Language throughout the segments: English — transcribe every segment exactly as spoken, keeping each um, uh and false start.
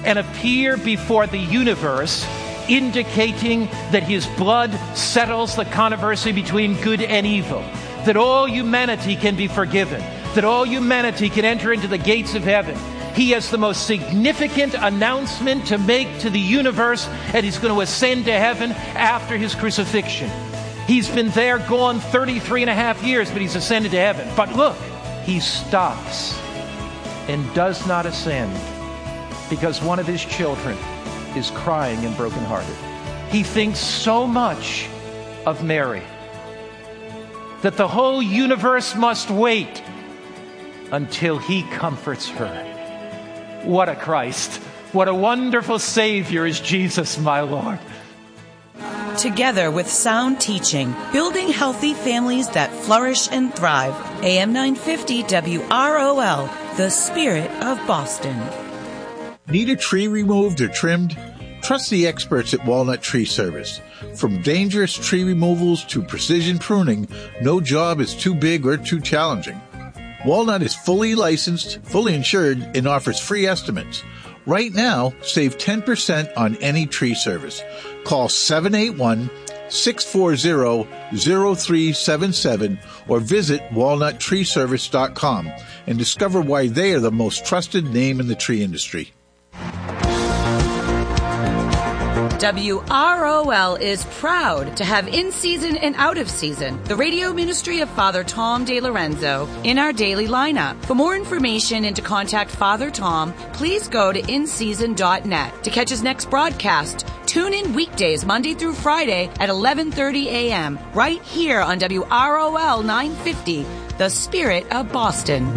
and appear before the universe, indicating that his blood settles the controversy between good and evil, that all humanity can be forgiven, that all humanity can enter into the gates of heaven. He has the most significant announcement to make to the universe, and he's going to ascend to heaven after his crucifixion. He's been there, gone thirty-three and a half years, but he's ascended to heaven. But look, he stops and does not ascend because one of his children is crying and brokenhearted. He thinks so much of Mary that the whole universe must wait until he comforts her. What a Christ. What a wonderful Savior is Jesus, my Lord. Together with sound teaching, building healthy families that flourish and thrive. A M nine fifty W R O L, the Spirit of Boston. Need a tree removed or trimmed? Trust the experts at Walnut Tree Service. From dangerous tree removals to precision pruning, no job is too big or too challenging. Walnut is fully licensed, fully insured, and offers free estimates. Right now, save ten percent on any tree service. Call seven eight one, six four zero, zero three seven seven or visit walnut tree service dot com and discover why they are the most trusted name in the tree industry. W R O L is proud to have in-season and out-of-season the radio ministry of Father Tom DeLorenzo in our daily lineup. For more information and to contact Father Tom, please go to in season dot net. To catch his next broadcast, tune in weekdays Monday through Friday at eleven thirty a.m. right here on W R O L nine fifty, the Spirit of Boston.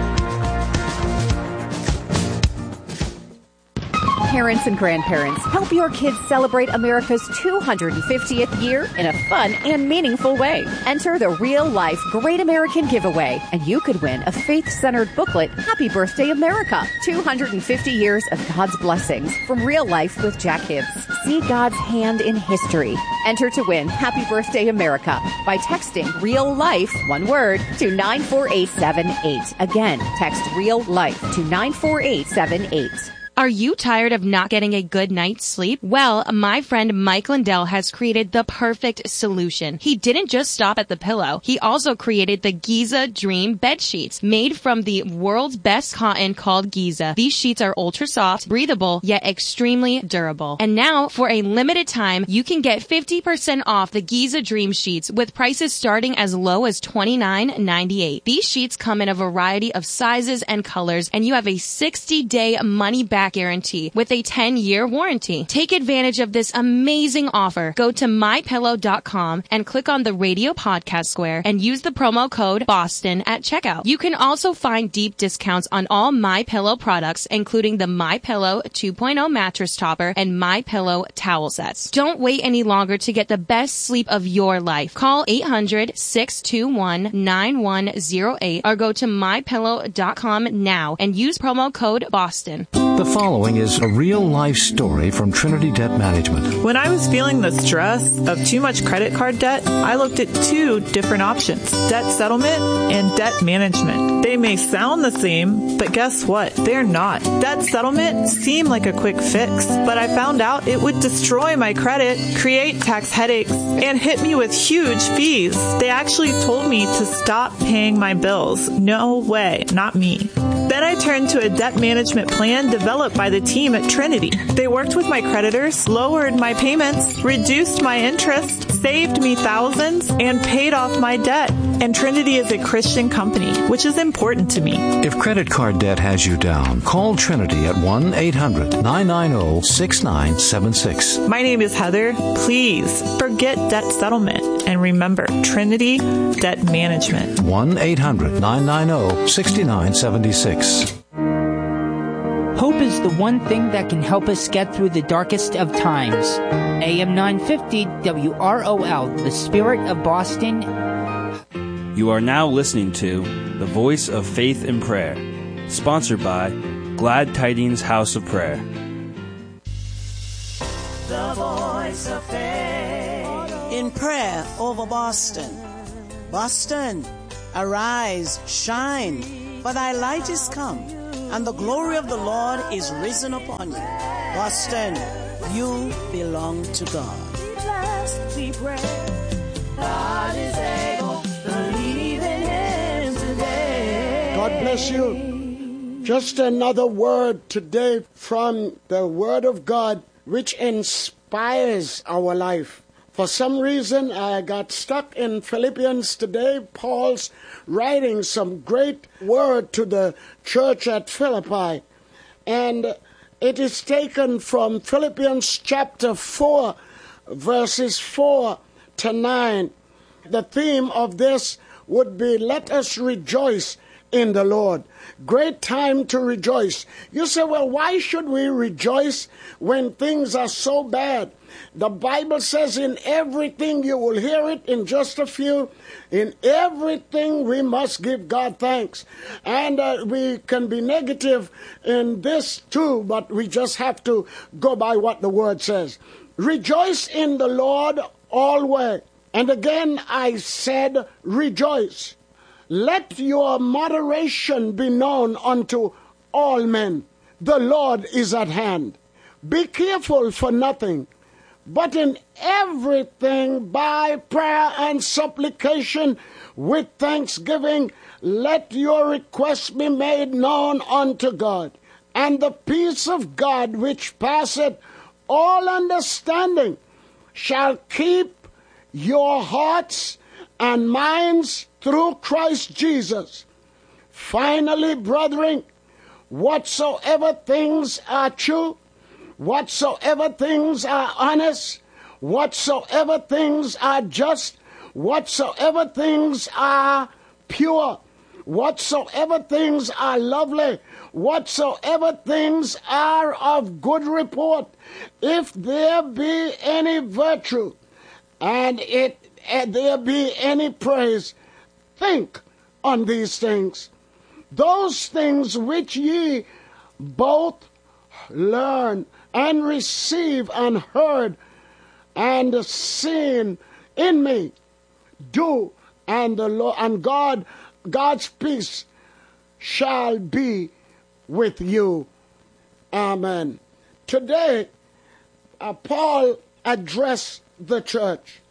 Parents and grandparents, help your kids celebrate America's two hundred fiftieth year in a fun and meaningful way. Enter the Real Life Great American Giveaway, and you could win a faith-centered booklet, Happy Birthday America, two hundred fifty years of God's blessings from Real Life with Jack Hibbs. See God's hand in history. Enter to win Happy Birthday America by texting Real Life, one word, to nine four eight seven eight. Again, text Real Life to nine four eight seven eight. Are you tired of not getting a good night's sleep? Well, my friend Mike Lindell has created the perfect solution. He didn't just stop at the pillow. He also created the Giza Dream bed sheets, made from the world's best cotton called Giza. These sheets are ultra soft, breathable, yet extremely durable. And now, for a limited time, you can get fifty percent off the Giza Dream sheets with prices starting as low as twenty-nine ninety-eight. These sheets come in a variety of sizes and colors, and you have a sixty-day money-back guarantee with a ten-year warranty. Take advantage of this amazing offer. Go to my pillow dot com and click on the radio podcast square and use the promo code BOSTON at checkout. You can also find deep discounts on all MyPillow products, including the MyPillow two point oh mattress topper and MyPillow towel sets. Don't wait any longer to get the best sleep of your life. Call eight hundred, six two one, nine one zero eight or go to my pillow dot com now and use promo code BOSTON. The following is a real-life story from Trinity Debt Management. When I was feeling the stress of too much credit card debt, I looked at two different options, debt settlement and debt management. They may sound the same, but guess what? They're not. Debt settlement seemed like a quick fix, but I found out it would destroy my credit, create tax headaches, and hit me with huge fees. They actually told me to stop paying my bills. No way, not me. Then I turned to a debt management plan developed by the team at Trinity. They worked with my creditors, lowered my payments, reduced my interest, saved me thousands, and paid off my debt. And Trinity is a Christian company, which is important to me. If credit card debt has you down, call Trinity at one eight hundred, nine nine zero, six nine seven six. My name is Heather. Please forget debt settlement and remember Trinity Debt Management. one eight hundred, nine nine zero, six nine seven six. Hope is the one thing that can help us get through the darkest of times. A M nine fifty W R O L, the Spirit of Boston. You are now listening to The Voice of Faith and Prayer, sponsored by Glad Tidings House of Prayer. The Voice of Faith in prayer over Boston. Boston, arise, shine, for thy light is come, and the glory of the Lord is risen upon you. Boston, you belong to God. Be blessed, be brave. God is able, believe in Him today. God bless you. Just another word today from the Word of God which inspires our life. For some reason, I got stuck in Philippians today. Paul's writing some great word to the church at Philippi. And it is taken from Philippians chapter four, verses four to nine. The theme of this would be, let us rejoice in the Lord. Great time to rejoice. You say, well, why should we rejoice when things are so bad? The Bible says in everything, you will hear it in just a few, in everything we must give God thanks. And uh, we can be negative in this too, but we just have to go by what the Word says. Rejoice in the Lord always. And again I said, rejoice. Let your moderation be known unto all men. The Lord is at hand. Be careful for nothing, but in everything by prayer and supplication with thanksgiving, let your requests be made known unto God. And the peace of God, which passeth all understanding, shall keep your hearts and minds through Christ Jesus. Finally, brethren, whatsoever things are true, whatsoever things are honest, whatsoever things are just, whatsoever things are pure, whatsoever things are lovely, whatsoever things are of good report, if there be any virtue, and it and there be any praise, think on these things. Those things which ye both learn and receive and heard and seen in me, do, and the Lord and God, God's peace shall be with you. Amen. Today, uh, Paul addressed the church.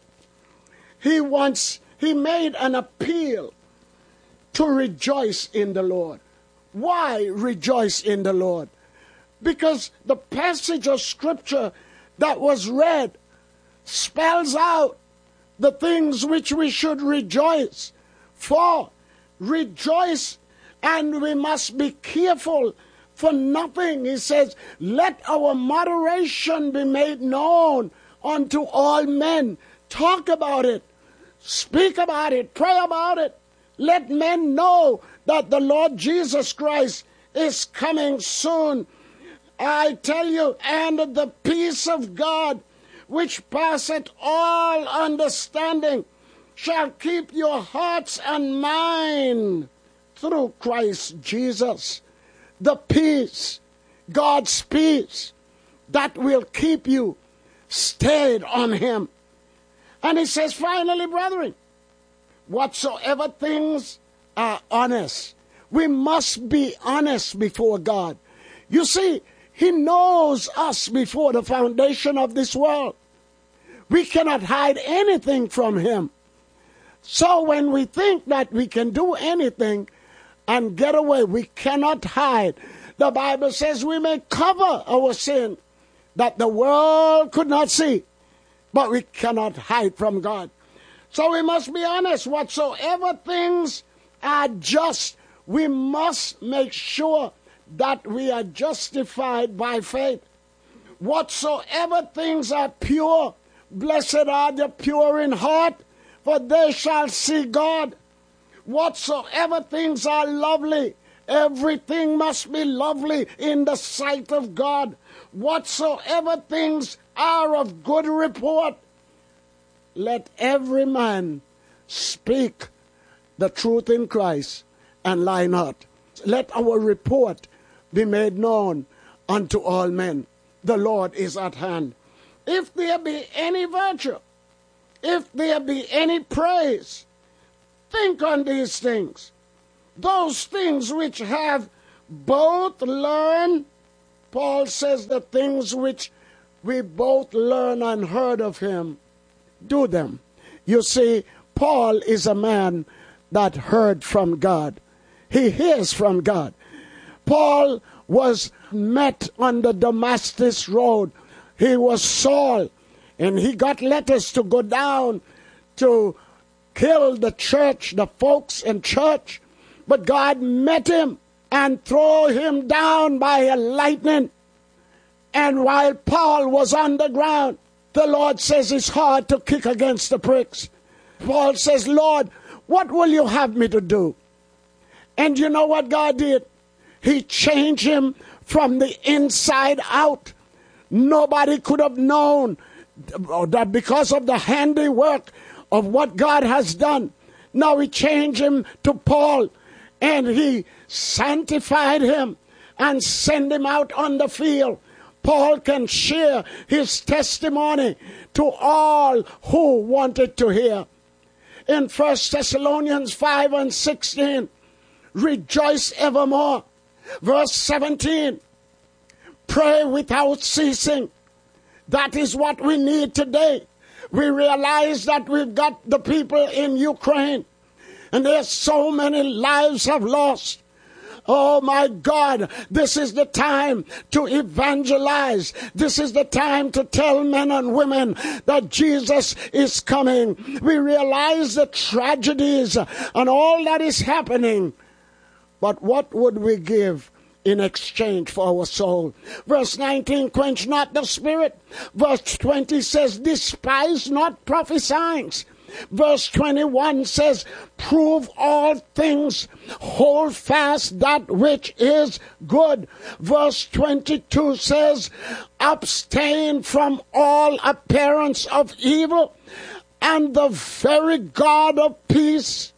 He wants, he made an appeal to rejoice in the Lord. Why rejoice in the Lord? Because the passage of Scripture that was read spells out the things which we should rejoice for. Rejoice, and we must be careful for nothing. He says, let our moderation be made known unto all men. Talk about it. Speak about it. Pray about it. Let men know that the Lord Jesus Christ is coming soon. I tell you, and the peace of God, which passeth all understanding, shall keep your hearts and mind through Christ Jesus. The peace, God's peace, that will keep you stayed on Him. And he says, finally, brethren, whatsoever things are honest, we must be honest before God. You see, He knows us before the foundation of this world. We cannot hide anything from Him. So when we think that we can do anything and get away, we cannot hide. The Bible says we may cover our sin that the world could not see, but we cannot hide from God. So we must be honest. Whatsoever things are just, we must make sure that we are justified by faith. Whatsoever things are pure, blessed are the pure in heart, for they shall see God. Whatsoever things are lovely, everything must be lovely in the sight of God. Whatsoever things are of good report, let every man speak the truth in Christ and lie not. Let our report be made known unto all men. The Lord is at hand. If there be any virtue, if there be any praise, think on these things. Those things which have both learn, Paul says, the things which we both learn and heard of him, do them. You see, Paul is a man that heard from God. He hears from God. Paul was met on the Damascus road. He was Saul, and he got letters to go down to kill the church, the folks in church. But God met him and threw him down by a lightning. And while Paul was on the ground, the Lord says it's hard to kick against the pricks. Paul says, Lord, what will you have me to do? And you know what God did? He changed him from the inside out. Nobody could have known that because of the handiwork of what God has done. Now he changed him to Paul, and he sanctified him and sent him out on the field. Paul can share his testimony to all who wanted to hear. In First Thessalonians five and sixteen, rejoice evermore. Verse seventeen, pray without ceasing. That is what we need today. We realize that we've got the people in Ukraine, and there's so many lives have lost. Oh my God, this is the time to evangelize. This is the time to tell men and women that Jesus is coming. We realize the tragedies and all that is happening. But what would we give in exchange for our soul? Verse nineteen, quench not the spirit. Verse twenty says, despise not prophesying. Verse twenty-one says, prove all things, hold fast that which is good. Verse twenty-two says, abstain from all appearance of evil, and the very God of peace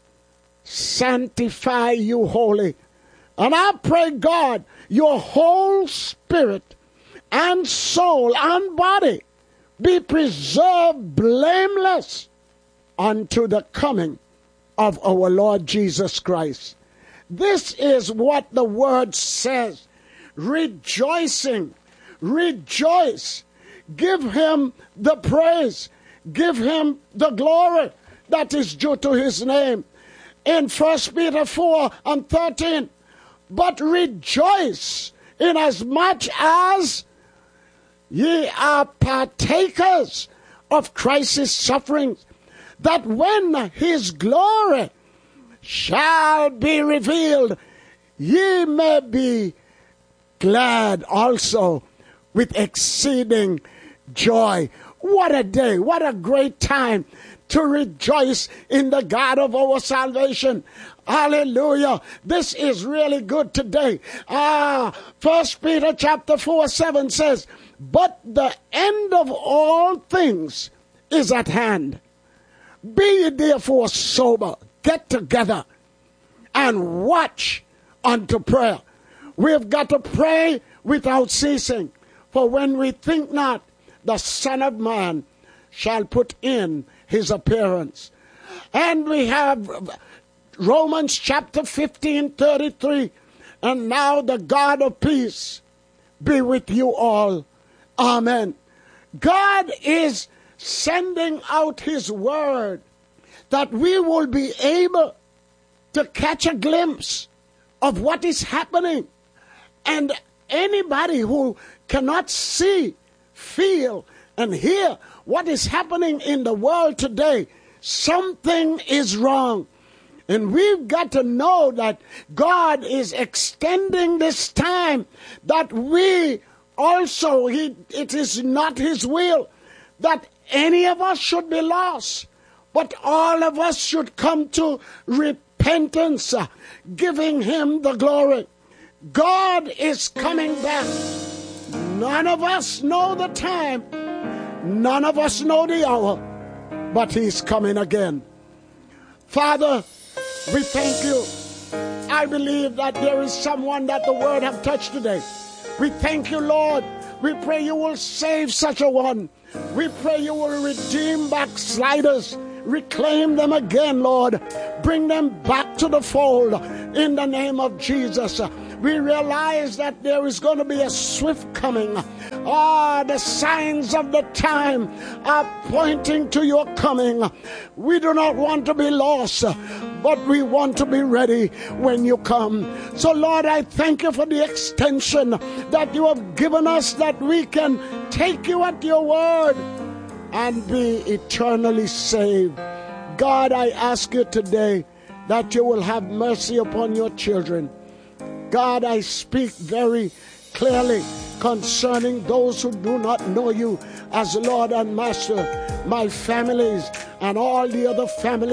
sanctify you wholly. And I pray, God, your whole spirit and soul and body be preserved blameless unto the coming of our Lord Jesus Christ. This is what the word says. Rejoicing. Rejoice. Give him the praise. Give him the glory that is due to his name. In First Peter four and thirteen, but rejoice inasmuch as ye are partakers of Christ's sufferings, that when his glory shall be revealed, ye may be glad also with exceeding joy. What a day, what a great time to rejoice in the God of our salvation. Hallelujah. This is really good today. Ah, First Peter chapter four, seven says, but the end of all things is at hand. Be ye therefore sober, get together, and watch unto prayer. We've got to pray without ceasing. For when we think not, the Son of Man shall put in his appearance. And we have Romans chapter fifteen, thirty-three. And now the God of peace be with you all. Amen. God is sending out his word that we will be able to catch a glimpse of what is happening. And anybody who cannot see, feel, and hear what is happening in the world today, something is wrong. And we've got to know that God is extending this time, that we also, he, it is not his will that any of us should be lost, but all of us should come to repentance, uh, giving him the glory. God is coming back. None of us know the time. None of us know the hour, but he's coming again. Father, we thank you. I believe that there is someone that the word have touched today. We thank you, Lord. We pray you will save such a one. We pray you will redeem backsliders. Reclaim them again, Lord. Bring them back to the fold in the name of Jesus. We realize that there is going to be a swift coming. Ah, the signs of the time are pointing to your coming. We do not want to be lost, but we want to be ready when you come. So, Lord, I thank you for the extension that you have given us, that we can take you at your word and be eternally saved. God, I ask you today that you will have mercy upon your children. God, I speak very clearly concerning those who do not know you as Lord and Master, my families and all the other families